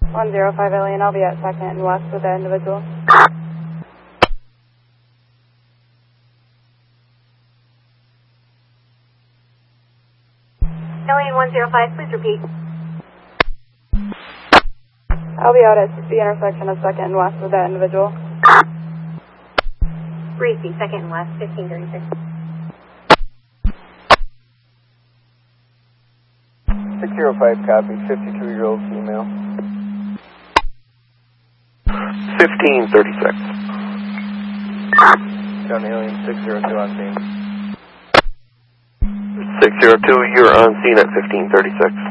105 Alien, I'll be at 2nd and West with that individual. Alien 105, please repeat. I'll be out at the intersection of 2nd and West with that individual. Briefly, 2nd and West, 1536. 605 copy, 52-year-old female. 1536. John Alien 602 on scene. 602, you're on scene at 1536.